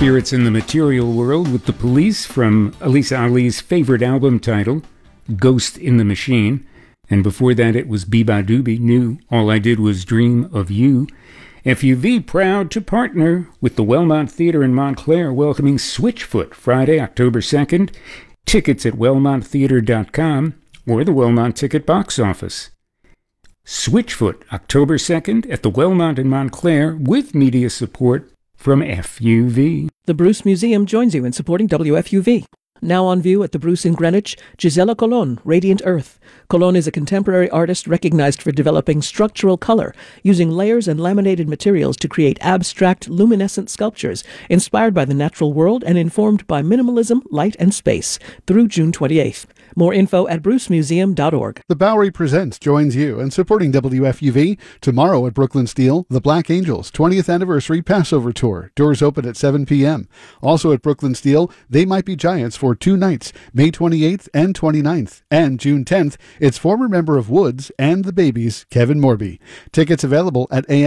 Spirits in the Material World with The Police from Elisa Ali's favorite album title, Ghost in the Machine. And before that it was Biba Doobie, new All I Did Was Dream of You. FUV proud to partner with the Wellmont Theater in Montclair, welcoming Switchfoot Friday, October 2nd. Tickets at wellmonttheater.com or the Wellmont Ticket box office. Switchfoot, October 2nd at the Wellmont in Montclair with media support from FUV. The Bruce Museum joins you in supporting WFUV. Now on view at the Bruce in Greenwich, Gisela Colon, Radiant Earth. Colon is a contemporary artist recognized for developing structural color, using layers and laminated materials to create abstract, luminescent sculptures inspired by the natural world and informed by minimalism, light, and space, through June 28th. More info at brucemuseum.org. The Bowery Presents joins you in supporting WFUV tomorrow at Brooklyn Steel, the Black Angels 20th Anniversary Passover Tour. Doors open at 7 p.m. Also at Brooklyn Steel, They Might Be Giants for 2 nights, May 28th and 29th. And June 10th, it's former member of Woods and the Babies, Kevin Morby. Tickets available at AM